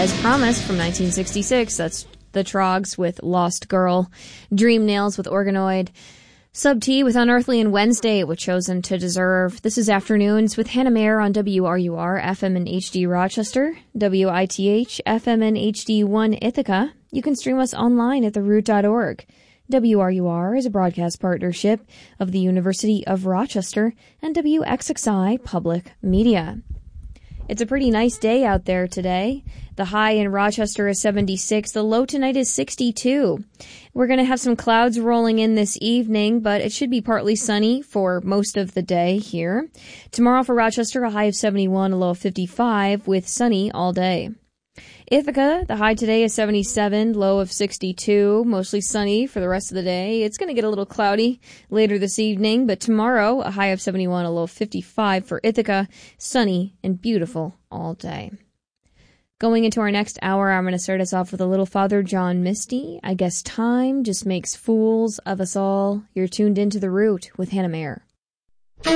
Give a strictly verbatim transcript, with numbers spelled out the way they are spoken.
as promised, from nineteen sixty-six. That's the Trogs with Lost Girl. Dream Nails with Organoid. Sub T with Unearthly and Wednesday with Chosen to Deserve. This is Afternoons with Hannah Mayer on W R U R, F M and H D Rochester, W I T H, F M and H D one Ithaca. You can stream us online at the root dot org. W R U R is a broadcast partnership of the University of Rochester and W X X I Public Media. It's a pretty nice day out there today. The high in Rochester is seventy-six. The low tonight is sixty-two. We're going to have some clouds rolling in this evening, but it should be partly sunny for most of the day here. Tomorrow for Rochester, a high of seventy-one, a low of fifty-five, with sunny all day. Ithaca, the high today is seventy-seven, low of sixty-two, mostly sunny for the rest of the day. It's going to get a little cloudy later this evening, but tomorrow, a high of seventy-one, a low of fifty-five for Ithaca, sunny and beautiful all day. Going into our next hour, I'm going to start us off with a little Father John Misty. I guess time just makes fools of us all. You're tuned into The Root with Hannah Mayer.